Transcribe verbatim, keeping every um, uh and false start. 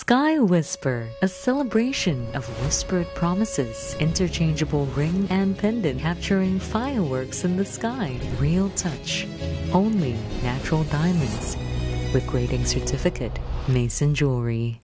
Sky Whisper, a celebration of whispered promises, interchangeable ring and pendant capturing fireworks in the sky. Real touch, only natural diamonds with grading certificate, Mason Jewelry.